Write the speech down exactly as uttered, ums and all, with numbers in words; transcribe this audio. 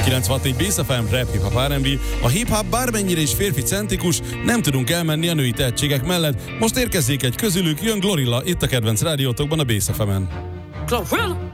kilencvenhat négy Bass ef em, rap, hip-hop, er and bé. A hip-hop bármennyire is férfi centrikus, nem tudunk elmenni a női tehetségek mellett. Most érkezzék egy közülük, jön Glorilla, itt a kedvenc rádiótokban a Bass ef emen. Glorilla!